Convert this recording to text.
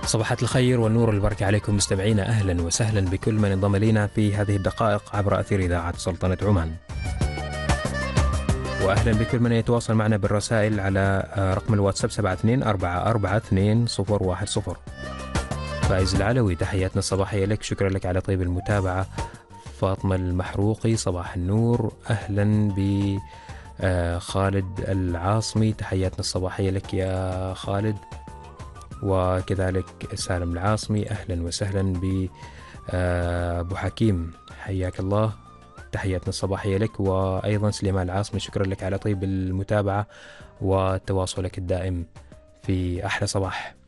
صباحات الخير والنور والبركة عليكم مستمعينا، أهلا وسهلا بكل من انضم إلينا في هذه الدقائق عبر أثير إذاعة سلطنة عمان. وأهلا بكل من يتواصل معنا بالرسائل على رقم الواتساب 72442010. فايز العلوي، تحياتنا الصباحية لك، شكرا لك على طيب المتابعة. فاطمة المحروقي، صباح النور، أهلا ب خالد العاصمي، تحياتنا الصباحية لك يا خالد. وكذلك سالم العاصمي، أهلا وسهلا ب أبو حكيم، حياك الله، تحياتنا الصباحية لك. وأيضا سليمان العاصمي، شكرا لك على طيب المتابعة وتواصلك الدائم في أحلى صباح.